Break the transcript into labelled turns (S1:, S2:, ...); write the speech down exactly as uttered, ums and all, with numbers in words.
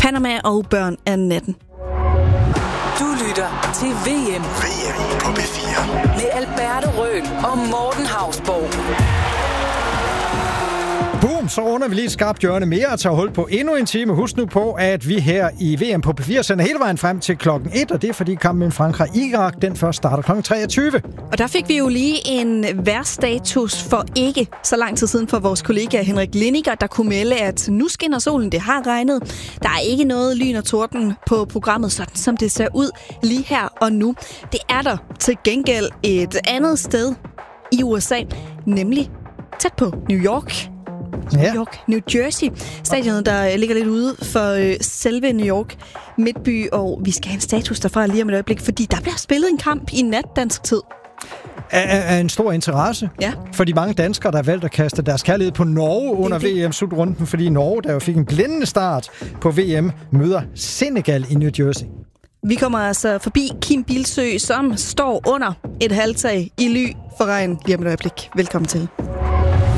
S1: Panama og børn af natten.
S2: Du lytter til V M.
S3: V M på B fire.
S2: Med Alberto Røhl og Morten Hausborg.
S4: Boom, så runder vi lige et skarpt hjørne mere og tager hul på endnu en time. Husk nu på, at vi her i V M på B fire sender hele vejen frem til klokken et, og det er fordi kampen mellem Frankrig og Irak, den først starter klokken treogtyve.
S1: Og der fik vi jo lige en værstatus for ikke så lang tid siden for vores kollega Henrik Linniger, der kunne melde, at nu skinner solen, det har regnet. Der er ikke noget lyn og torden på programmet, sådan som det ser ud lige her og nu. Det er der til gengæld et andet sted i U S A, nemlig tæt på New York. New
S4: Ja.
S1: York, New Jersey. Stadionet, der ligger lidt ude for øh, selve New York midtby, og vi skal have en status derfra lige om et øjeblik, fordi der bliver spillet en kamp i nat dansk tid.
S4: Er, er en stor interesse
S1: Ja.
S4: for de mange danskere, der har valgt at kaste deres kærlighed på Norge under
S1: det.
S4: V M-slutrunden, fordi Norge, der jo fik en blændende start på V M, møder Senegal i New Jersey.
S1: Vi kommer altså forbi Kim Bilsø, som står under et halvtag i ly for regn lige om et øjeblik. Velkommen til.